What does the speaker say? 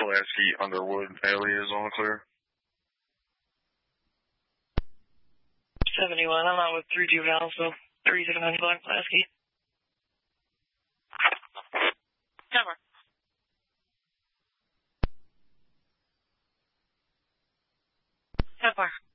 Pulaski, Underwood, Haley is on the clear. 71, I'm out with 3 juveniles, so 379 Black Pulaski. 10-4. 10-4.